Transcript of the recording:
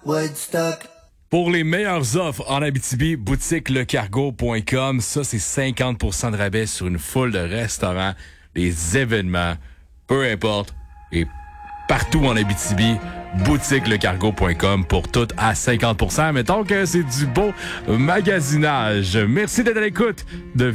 Woodstock. Pour les meilleures offres en Abitibi, boutiquelecargo.com. Ça, c'est 50% de rabais sur une foule de restaurants, des événements, peu importe, et partout en Abitibi, boutiquelecargo.com pour tout à 50%. Mettons que c'est du beau magasinage. Merci d'être à l'écoute de